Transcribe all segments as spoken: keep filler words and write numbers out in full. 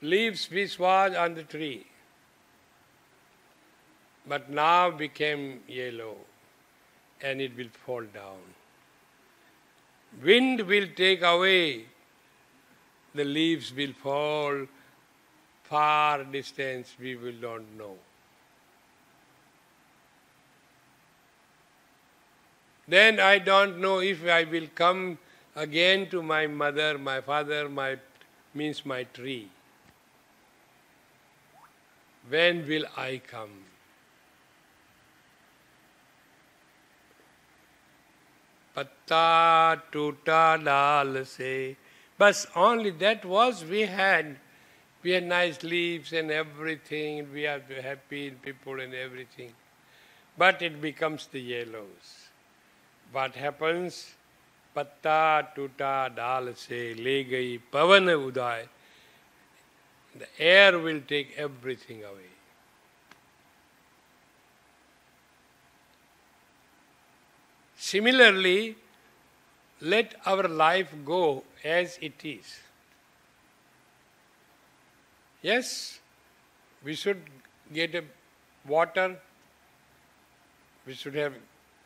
leaves which was on the tree, but now became yellow, and it will fall down. Wind will take away, the leaves will fall far distance, we will not know. Then I don't know if I will come again to my mother, my father, my means my tree. When will I come? Patta tuta dal se. But only that was we had. We had nice leaves and everything. We are happy people and everything. But it becomes the yellows. What happens? Patta tuta dal se le gayi pavan uday. The air will take everything away. Similarly, let our life go as it is. Yes, we should get a water, we should have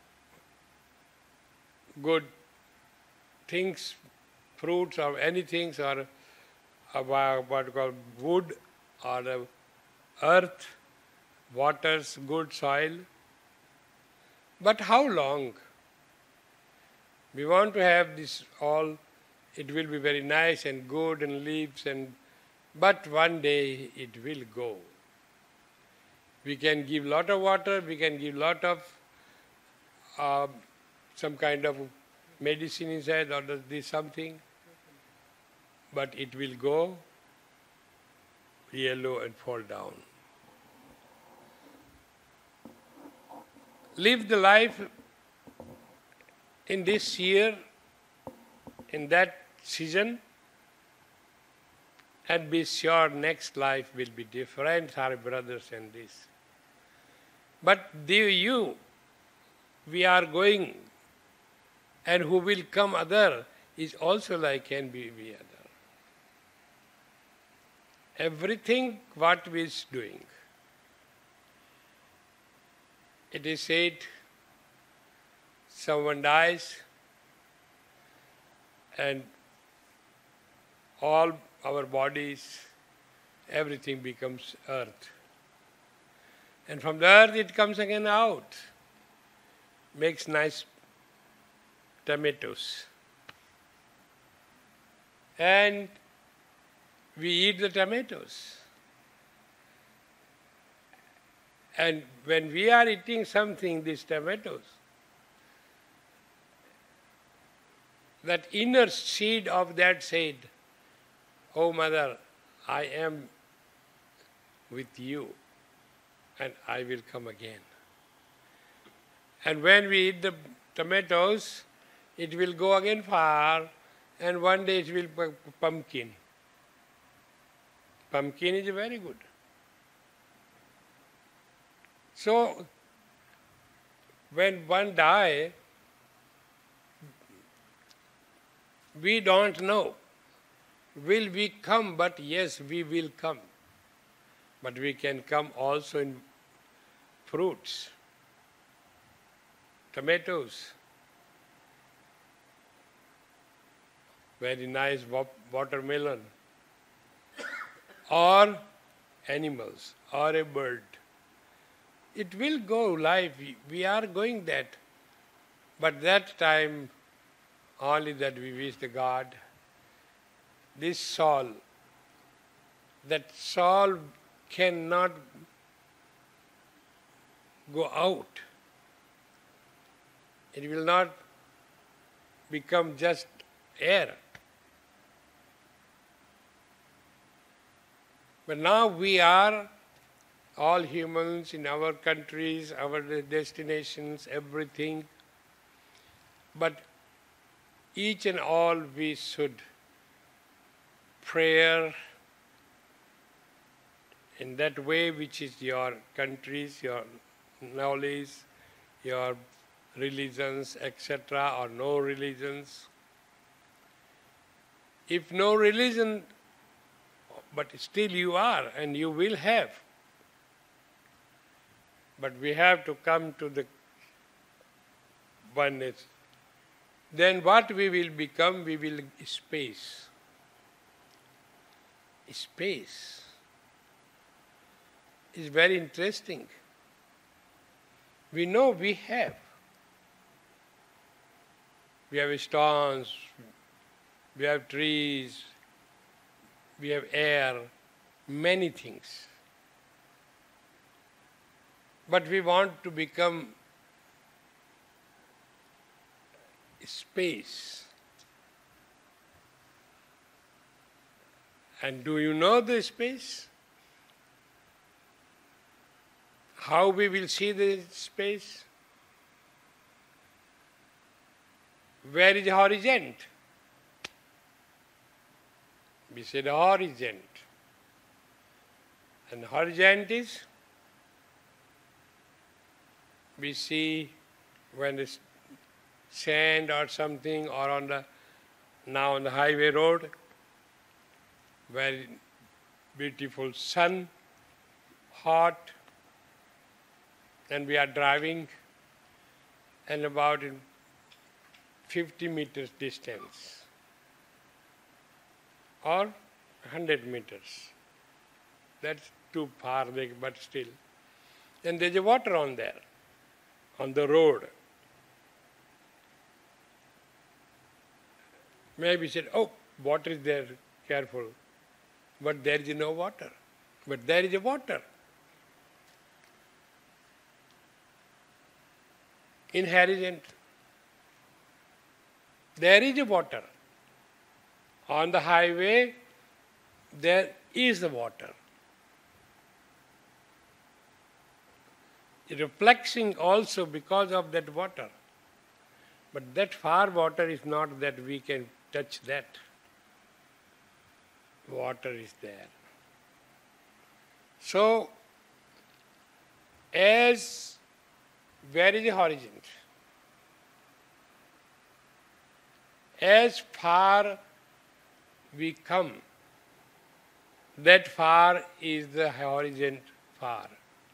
good things, fruits or anything, or about what called wood or uh, earth, waters, good soil. But how long? We want to have this all, it will be very nice and good and leaves, and but one day it will go. We can give lot of water, we can give lot of uh, some kind of medicine inside or this something, but it will go yellow and fall down. Live the life in this year, in that season, and be sure next life will be different, our brothers and this. But the you, we are going, and who will come other is also like can be we other. Everything what we is doing, it is said, someone dies and all our bodies, everything becomes earth. And from the earth it comes again out, makes nice tomatoes. And we eat the tomatoes. And when we are eating something, these tomatoes, that inner seed of that said, "Oh mother, I am with you and I will come again." And when we eat the tomatoes, it will go again far, and one day it will be pumpkin. Pumpkin is very good. So, when one dies, we don't know. Will we come? But yes, we will come. But we can come also in fruits, tomatoes, very nice watermelon, or animals, or a bird. It will go life. We are going that. But that time, only that we wish the God, this soul, that soul cannot go out. It will not become just air. But now we are all humans in our countries, our destinations, everything. But each and all we should prayer in that way which is your countries, your knowledge, your religions, et cetera, or no religions. If no religion but still you are and you will have. But we have to come to the oneness. Then what we will become? We will space. Space is very interesting. We know we have. We have stones, we have trees, we have air, many things. But we want to become space. And do you know the space? How we will see the space? Where is the horizon? We say the horizon. And horizon is, we see when it's sand or something, or on the, now on the highway road, very beautiful sun, hot, and we are driving, and about in fifty meters distance, or one hundred meters. That's too far, but still. And there's a water on there, on the road. Maybe said, oh, water is there, careful. But there is no water. But there is a water. Inherent. There is a water. On the highway, there is the water. Reflecting also because of that water. But that far water is not that we can touch that. Water is there. So, as where is the horizon? As far we come, that far is the horizon far.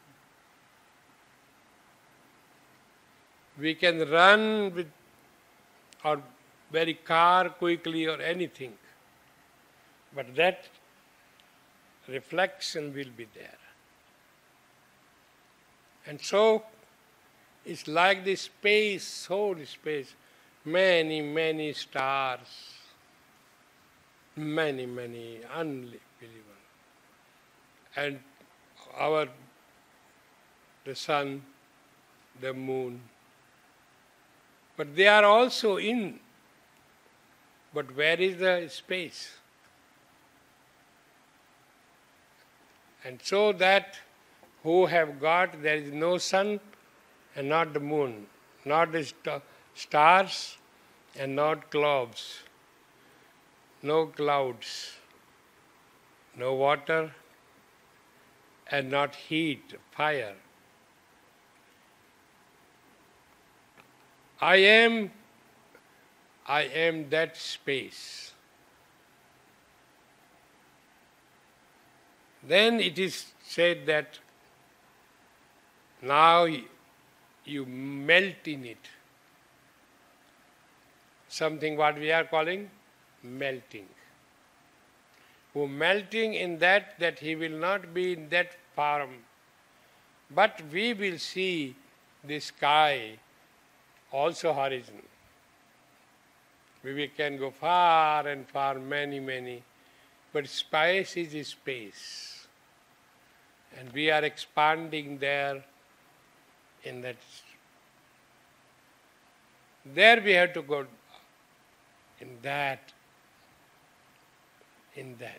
We can run with our very car quickly or anything, but that reflection will be there. And so, it's like the space, whole space, many, many stars, many, many, unbelievable. And our, the sun, the moon, but they are also in. But where is the space? And so that who have got, there is no sun and not the moon, not the st- stars and not clouds, no clouds, no water and not heat, fire. I am, I am that space. Then it is said that now you melt in it. Something what we are calling melting. Who melting in that, that he will not be in that form, but we will see the sky, also horizon. We can go far and far, many, many, but space is space. And we are expanding there in that. There we have to go in that, in that.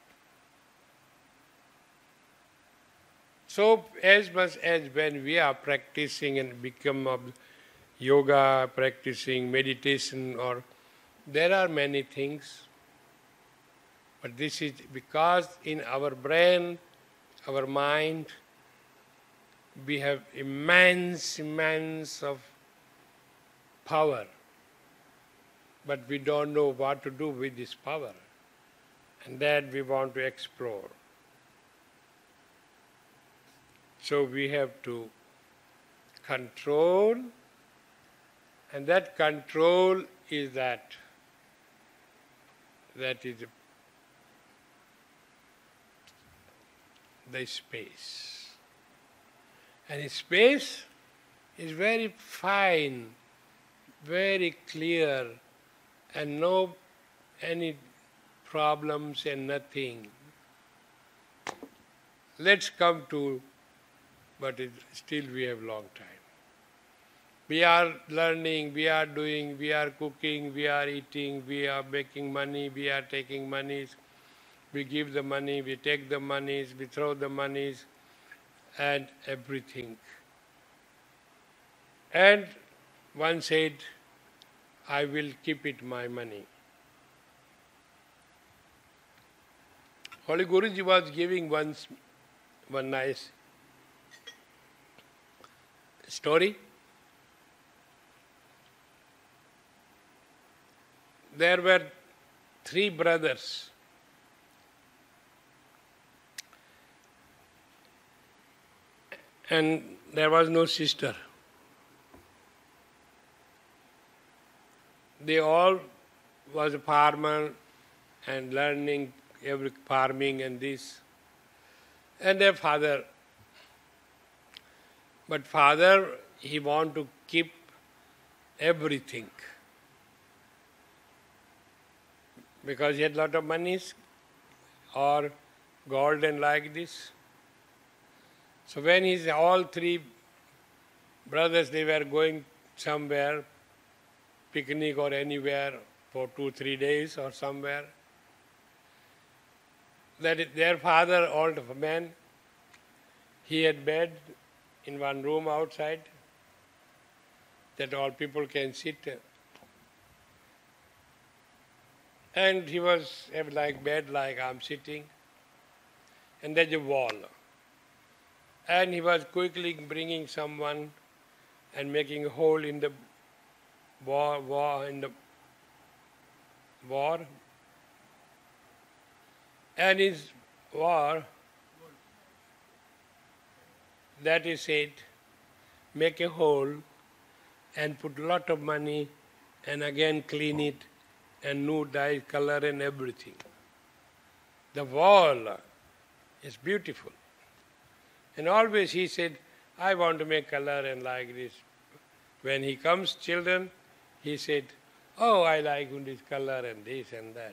So as much as when we are practicing and become of yoga, practicing meditation, or there are many things, but this is because in our brain, our mind, we have immense, immense of power, but we don't know what to do with this power. and that we want to explore. So we have to control, and that control is that, that is the space. And space is very fine, very clear, and no any problems and nothing. Let's come to, but it, still we have long time. We are learning, we are doing, we are cooking, we are eating, we are making money, we are taking monies. We give the money, we take the monies, we throw the monies, and everything. And one said, I will keep it my money. Holy Guruji was giving once one nice story. There were three brothers. And there was no sister. They all was a farmer and learning every farming and this. And their father. But father, he want to keep everything. Because he had lot of monies or gold and like this. So when his all three brothers, they were going somewhere, picnic or anywhere for two, three days or somewhere, that is, their father, old man, he had bed in one room outside that all people can sit. And he was have like bed like I'm sitting, and there's a wall. And he was quickly bringing someone and making a hole in the wall, wall in the wall. And his war, that is said, make a hole and put lot of money and again clean it and new dye color and everything. The wall is beautiful. And always he said, I want to make color and like this. When he comes, children, he said, oh, I like this color and this and that.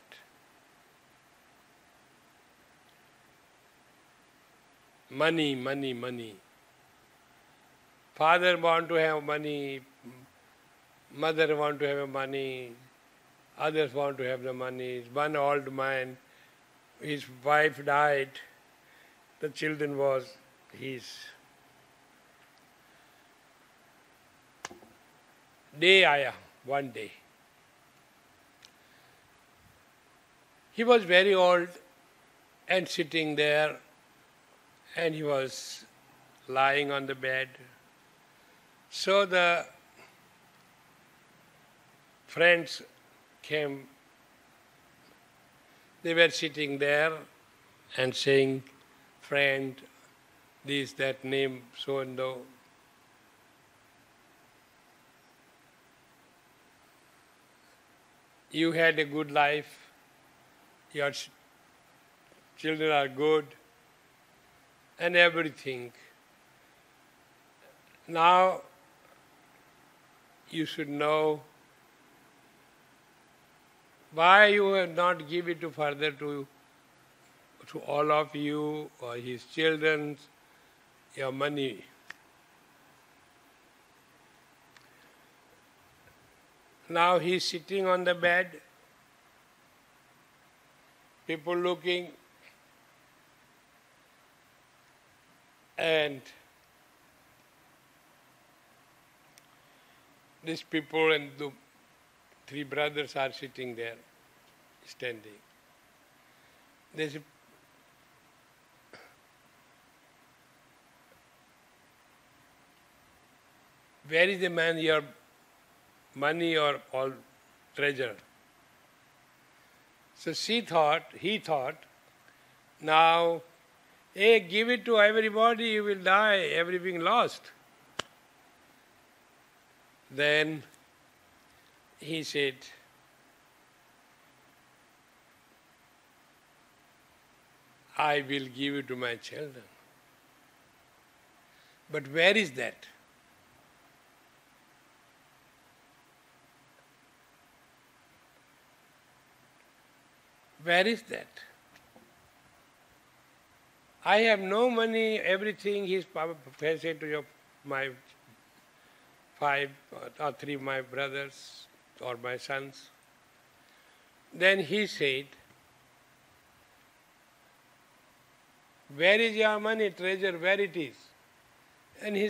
Money, money, money. Father want to have money, mother want to have money, others want to have the money. One old man, his wife died, the children was his. Day आया, one day. He was very old and sitting there, and he was lying on the bed. So the friends came. They were sitting there and saying, friend, this, that name, so and so. You had a good life, your children are good, and everything. Now you should know why you have not give it to further to, to all of you or his children, your money. Now he is sitting on the bed, people looking, and these people and the three brothers are sitting there, standing. They say, where is the man, your money or all treasure? So she thought, he thought, now, hey, give it to everybody, you will die, everything lost. Then he said, I will give it to my children. But where is that? Where is that? I have no money, everything, he's said to your, my five or three my brothers or my sons. Then he said, where is your money, treasure, where it is? And he